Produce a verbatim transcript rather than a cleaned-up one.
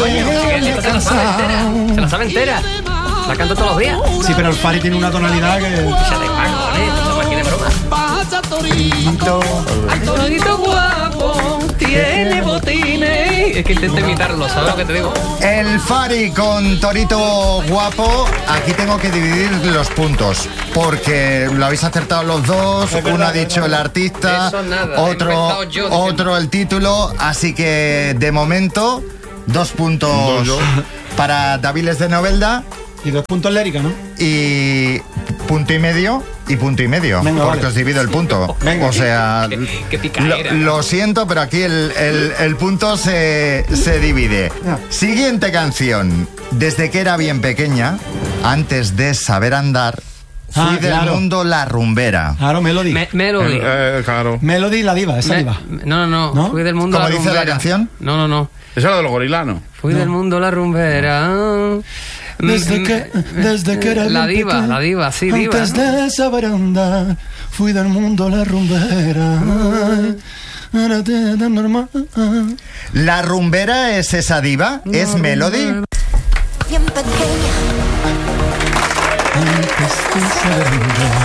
Esta se la sabe entera. Se la sabe entera. La canto todos los días. Sí, pero el Fari tiene una tonalidad que... Se da igual, ¿vale? Esto es aquí de broma. Torito guapo, tiene botines. Es que intenté imitarlo, ¿sabes lo que te digo? El Fari con Torito guapo. Aquí tengo que dividir los puntos porque lo habéis acertado los dos. Es verdad, Uno ha es dicho verdad. el artista, Eso nada, he otro, inventado yo diciendo. otro el título. Así que de momento dos puntos Dos yo. para Daviles de Novelda Y dos puntos lérica, ¿no? y punto y medio y punto y medio. Venga, porque vale. os divido el punto. Venga. O sea, Qué- qué lo, picaera. lo siento, pero aquí el, el- el punto se, se divide. Ya. Siguiente canción. Desde que era bien pequeña, antes de saber andar, fui Ah, del claro. mundo la rumbera. Claro, Melody. Me- Melody. Eh, claro. Melody, la diva, esa Me- diva. no, no, no, ¿No? Fui del mundo ¿Cómo la dice la rumbera. canción? No, no, no. Esa era de los gorilanos. Fui del mundo la rumbera. Desde Mm, que, desde que era La bien diva, pequeña, la diva, sí, diva. Antes de saber andar, fui del mundo la rumbera. Ay, era de- de normal. ¿La rumbera es esa diva? ¿Es Melody? Bien pequeña. Antes de saber andar.